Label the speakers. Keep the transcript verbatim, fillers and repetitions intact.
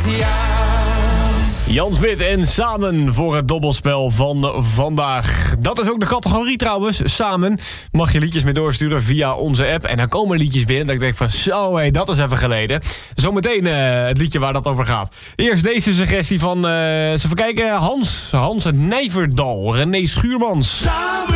Speaker 1: jou.
Speaker 2: Jan Smit en Samen voor het dobbelspel van vandaag. Dat is ook de categorie trouwens, Samen. Mag je liedjes mee doorsturen via onze app. En dan komen liedjes binnen dat ik denk van zo, hé, dat is even geleden. Zometeen uh, het liedje waar dat over gaat. Eerst deze suggestie van, uh, eens even kijken, Hans. Hans uit Nijverdal, René Schuurmans.
Speaker 1: Samen